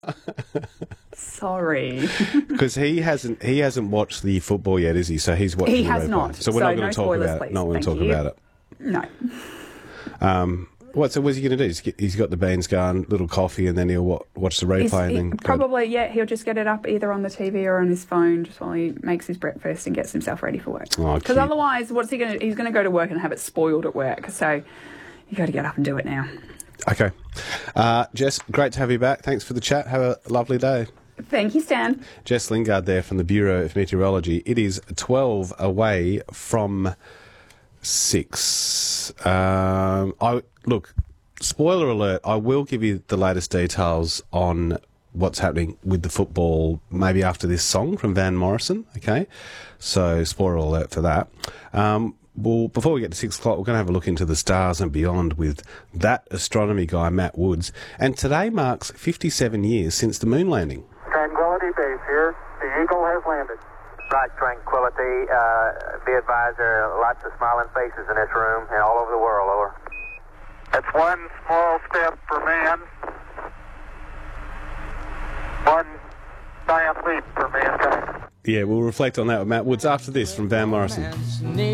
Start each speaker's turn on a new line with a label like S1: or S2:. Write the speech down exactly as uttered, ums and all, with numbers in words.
S1: Sorry.
S2: Because he hasn't he hasn't watched the football yet, is he? So he's watching
S1: He
S2: the
S1: has
S2: replay.
S1: not.
S2: So we're
S1: So
S2: not going
S1: no
S2: to talk
S1: spoilers,
S2: about
S1: please.
S2: it. Not going to
S1: Thank
S2: talk
S1: you.
S2: about it.
S1: No.
S2: Um, what? So what's he going to do? He's, get, he's got the beans going, little coffee, and then he'll wa- watch the replay
S1: He's-
S2: and
S1: he-
S2: then go-
S1: probably, yeah, he'll just get it up either on the T V or on his phone just while he makes his breakfast and gets himself ready for work.
S2: Oh,
S1: Because
S2: cute.
S1: otherwise, what's he going to? He's going to go to work and have it spoiled at work. So you got to get up and do it now.
S2: Okay. Uh, Jess, great to have you back. Thanks for the chat. Have a lovely day.
S1: Thank you, Stan.
S2: Jess Lingard there from the Bureau of Meteorology. It is twelve away from six. Um, I look, spoiler alert, I will give you the latest details on what's happening with the football maybe after this song from Van Morrison, okay? So spoiler alert for that. Um, well, before we get to six o'clock, we're going to have a look into the stars and beyond with that astronomy guy, Matt Woods. And today marks fifty-seven years since the moon landing.
S3: Tranquility Base here. The Eagle has landed. Right, Tranquility. Uh, be advised, there are lots of smiling faces in this room and all over the world, over. That's one small step for man, one giant leap for mankind.
S2: Yeah, we'll reflect on that with Matt Woods after this from Van Morrison.